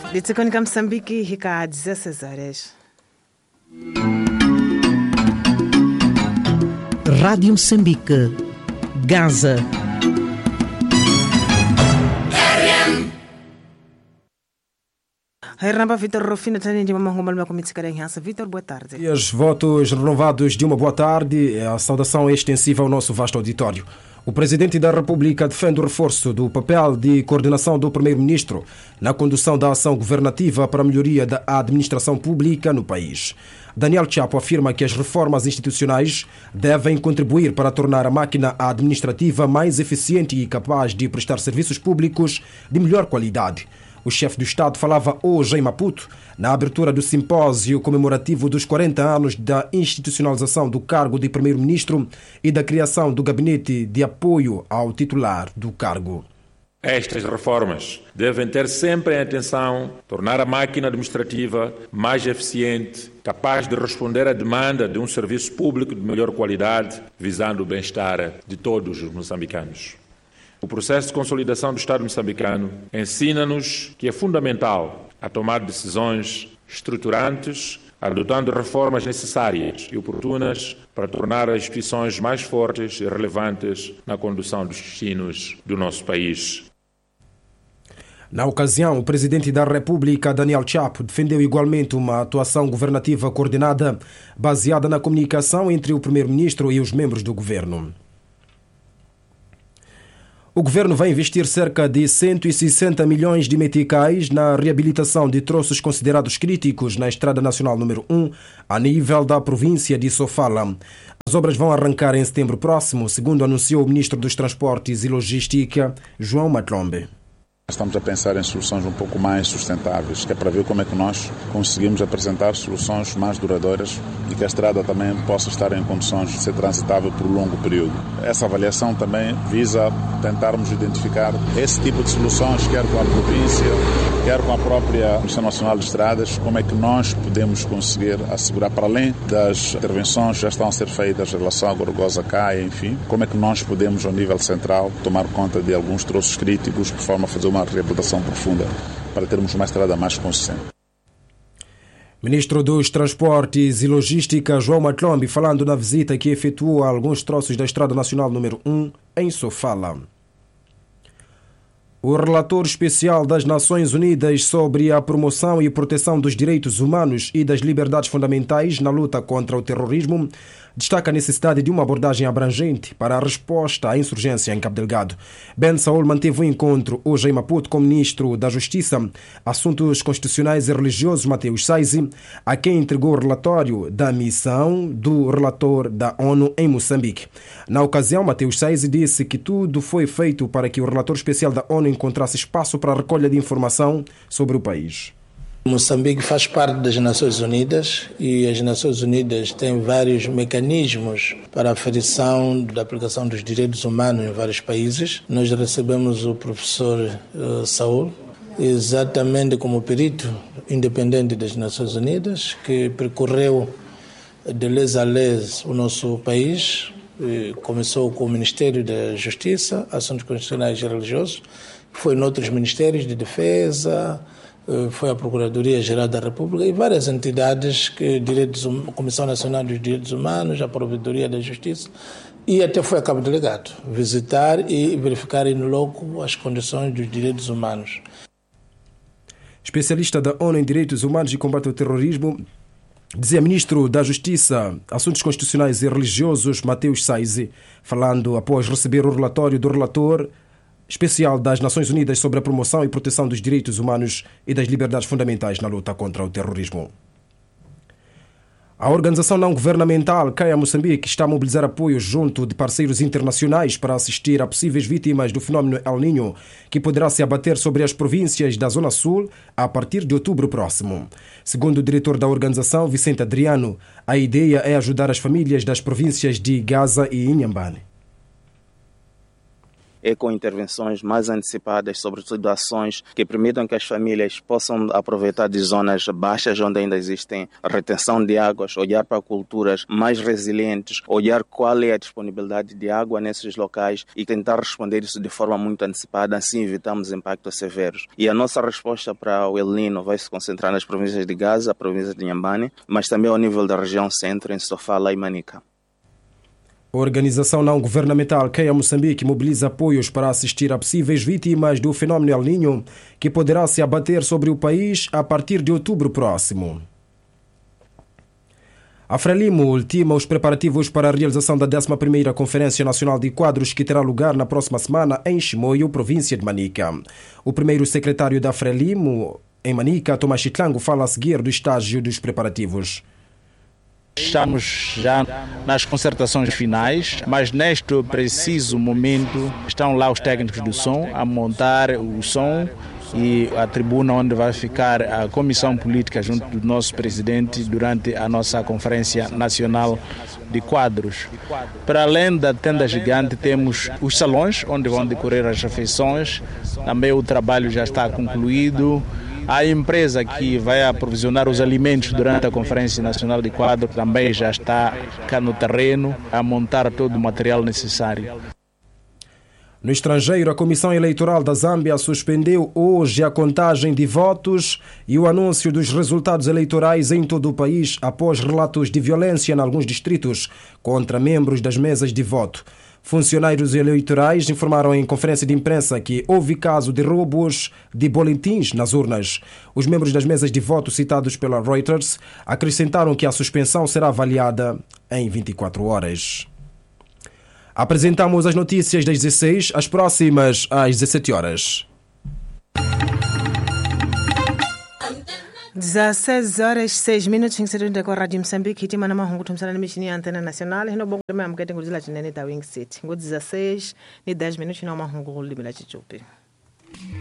Litikonika Moçambique, hika 16 horas. Rádio Moçambique, Gaza. Vitor Rufino, Vitor, boa tarde. E os votos renovados de uma boa tarde. A saudação é extensiva ao nosso vasto auditório. O Presidente da República defende o reforço do papel de coordenação do Primeiro-Ministro na condução da ação governativa para a melhoria da administração pública no país. Daniel Chapo afirma que as reformas institucionais devem contribuir para tornar a máquina administrativa mais eficiente e capaz de prestar serviços públicos de melhor qualidade. O chefe do Estado falava hoje em Maputo, na abertura do simpósio comemorativo dos 40 anos da institucionalização do cargo de Primeiro-Ministro e da criação do gabinete de apoio ao titular do cargo. Estas reformas devem ter sempre em atenção tornar a máquina administrativa mais eficiente, capaz de responder à demanda de um serviço público de melhor qualidade, visando o bem-estar de todos os moçambicanos. O processo de consolidação do Estado moçambicano ensina-nos que é fundamental a tomar decisões estruturantes, adotando reformas necessárias e oportunas para tornar as instituições mais fortes e relevantes na condução dos destinos do nosso país. Na ocasião, o Presidente da República, Daniel Chapo, defendeu igualmente uma atuação governativa coordenada baseada na comunicação entre o Primeiro-Ministro e os membros do Governo. O Governo vai investir cerca de 160 milhões de meticais na reabilitação de troços considerados críticos na Estrada Nacional número 1, a nível da província de Sofala. As obras vão arrancar em setembro próximo, segundo anunciou o Ministro dos Transportes e Logística, João Matlombe. Estamos a pensar em soluções um pouco mais sustentáveis, que é para ver como é que nós conseguimos apresentar soluções mais duradouras e que a estrada também possa estar em condições de ser transitável por um longo período. Essa avaliação também visa tentarmos identificar esse tipo de soluções, quer com a província, quer com a própria Comissão Nacional de Estradas, como é que nós podemos conseguir assegurar, para além das intervenções que já estão a ser feitas em relação à Gorgosa Caia, enfim, como é que nós podemos, ao nível central, tomar conta de alguns troços críticos, de forma a fazer uma reabilitação profunda para termos uma estrada mais consistente. Ministro dos Transportes e Logística, João Matlombe, falando na visita que efetuou a alguns troços da Estrada Nacional número 1 em Sofala. O relator especial das Nações Unidas sobre a promoção e proteção dos direitos humanos e das liberdades fundamentais na luta contra o terrorismo destaca a necessidade de uma abordagem abrangente para a resposta à insurgência em Cabo Delgado. Ben Saul manteve um encontro hoje em Maputo com o Ministro da Justiça, Assuntos Constitucionais e Religiosos, Mateus Saizi, a quem entregou o relatório da missão do relator da ONU em Moçambique. Na ocasião, Mateus Saizi disse que tudo foi feito para que o relator especial da ONU encontrasse espaço para a recolha de informação sobre o país. Moçambique faz parte das Nações Unidas e as Nações Unidas têm vários mecanismos para a aferição da aplicação dos direitos humanos em vários países. Nós recebemos o professor Saul, exatamente como perito independente das Nações Unidas, que percorreu de les a les o nosso país. Começou com o Ministério da Justiça, Assuntos Constitucionais e Religiosos, foi noutros ministérios de defesa, foi a Procuradoria-Geral da República e várias entidades, a Comissão Nacional dos Direitos Humanos, a Provedoria da Justiça, e até foi a Cabo Delegado visitar e verificar in loco as condições dos direitos humanos. Especialista da ONU em Direitos Humanos e Combate ao Terrorismo, dizia Ministro da Justiça, Assuntos Constitucionais e Religiosos, Mateus Saizi, falando após receber o relatório do relator especial das Nações Unidas sobre a promoção e proteção dos direitos humanos e das liberdades fundamentais na luta contra o terrorismo. A organização não-governamental CAIA Moçambique está a mobilizar apoio junto de parceiros internacionais para assistir a possíveis vítimas do fenómeno El Niño, que poderá se abater sobre as províncias da Zona Sul a partir de outubro próximo. Segundo o diretor da organização, Vicente Adriano, a ideia é ajudar as famílias das províncias de Gaza e Inhambane. com intervenções mais antecipadas, sobretudo ações que permitam que as famílias possam aproveitar de zonas baixas onde ainda existem retenção de águas, olhar para culturas mais resilientes, olhar qual é a disponibilidade de água nesses locais e tentar responder isso de forma muito antecipada, assim evitamos impactos severos. E a nossa resposta para o El Niño vai se concentrar nas províncias de Gaza, a província de Inhambane, mas também ao nível da região centro, em Sofala e Manica. A organização não-governamental CAIA Moçambique mobiliza apoios para assistir a possíveis vítimas do fenómeno El Niño, que poderá se abater sobre o país a partir de outubro próximo. A Frelimo ultima os preparativos para a realização da 11ª Conferência Nacional de Quadros, que terá lugar na próxima semana em Chimoio, província de Manica. O primeiro secretário da Frelimo em Manica, Tomás Chitlango, fala a seguir do estágio dos preparativos. Estamos já nas concertações finais, mas neste preciso momento estão lá os técnicos do som a montar o som e a tribuna onde vai ficar a comissão política junto do nosso presidente durante a nossa Conferência Nacional de Quadros. Para além da tenda gigante, temos os salões onde vão decorrer as refeições, também o trabalho já está concluído. A empresa que vai aprovisionar os alimentos durante a Conferência Nacional de Quadros também já está cá no terreno a montar todo o material necessário. No estrangeiro, a Comissão Eleitoral da Zâmbia suspendeu hoje a contagem de votos e o anúncio dos resultados eleitorais em todo o país após relatos de violência em alguns distritos contra membros das mesas de voto. Funcionários eleitorais informaram em conferência de imprensa que houve caso de roubos de boletins nas urnas. Os membros das mesas de voto citados pela Reuters acrescentaram que a suspensão será avaliada em 24 horas. Apresentamos as notícias das 16, as próximas às 17 horas. 16 horas 6 minutos ngisirinde kwa Radio Mozambique hitima na mahungu tumsana na mishini ya Antena Nacional hino bongo dema mkete ngudila chinene ta Wing City ngu 16 ni 10 minutos na mahungu limila chichupi.